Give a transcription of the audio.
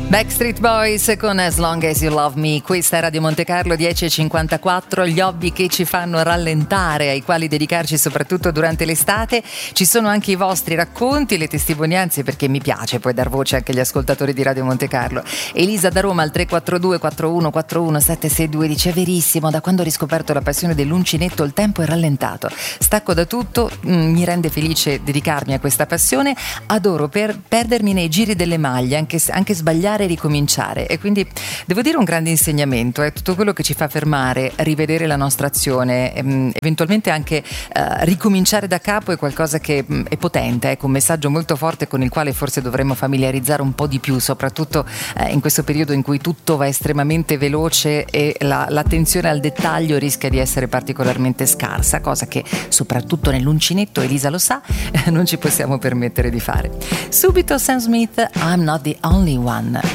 Backstreet Boys con As Long As You Love Me. Questa è Radio Monte Carlo 10.54. Gli hobby che ci fanno rallentare, ai quali dedicarci soprattutto durante l'estate. Ci sono anche i vostri racconti, le testimonianze, perché mi piace poi dar voce anche agli ascoltatori di Radio Monte Carlo. Elisa da Roma al 342 41 41 762 dice: verissimo, da quando ho riscoperto la passione dell'uncinetto il tempo è rallentato, stacco da tutto, mi rende felice dedicarmi a questa passione, adoro perdermi nei giri delle maglie, anche sbagliare e ricominciare, e quindi devo dire un grande insegnamento è tutto quello che ci fa fermare, rivedere la nostra azione, eventualmente anche ricominciare da capo. È qualcosa che è potente, ecco, un messaggio molto forte con il quale forse dovremmo familiarizzare un po' di più, soprattutto in questo periodo in cui tutto va estremamente veloce e l'attenzione al dettaglio rischia di essere particolarmente scarsa, cosa che soprattutto nell'uncinetto, Elisa lo sa, non ci possiamo permettere di fare. Subito Sam Smith, I'm Not the Only One.